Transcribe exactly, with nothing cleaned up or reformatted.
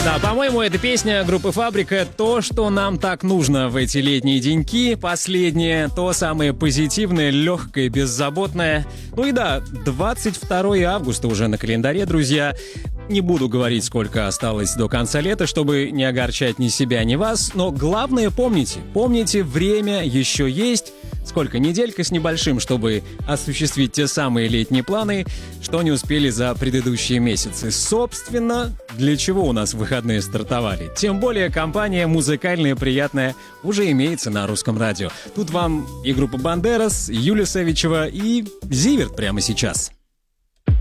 Да, по-моему, эта песня группы «Фабрика» — то, что нам так нужно в эти летние деньки. Последнее, то самое позитивное, легкое, беззаботное. Ну и да, двадцать второе августа уже на календаре, друзья. Не буду говорить, сколько осталось до конца лета, чтобы не огорчать ни себя, ни вас. Но главное помните, помните, время еще есть. Сколько? Неделька с небольшим, чтобы осуществить те самые летние планы, что не успели за предыдущие месяцы. Собственно, для чего у нас выходные стартовали? Тем более компания музыкальная, приятная уже имеется на русском радио. Тут вам и группа «Бандерас», Юлия Савичева и Зиверт прямо сейчас.